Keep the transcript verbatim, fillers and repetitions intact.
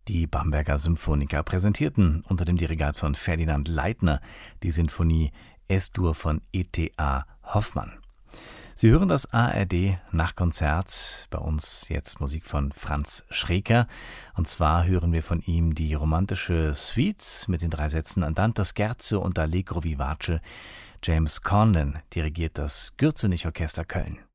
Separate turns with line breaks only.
Die Bamberger Symphoniker präsentierten unter dem Dirigat von Ferdinand Leitner die Sinfonie Es-Dur von E T A Hoffmann. Sie hören das A R D Nachtkonzert, bei uns jetzt Musik von Franz Schreker. Und zwar hören wir von ihm die romantische Suite mit den drei Sätzen Andante Scherzo und Allegro vivace. James Conlon dirigiert das Gürzenich Orchester Köln.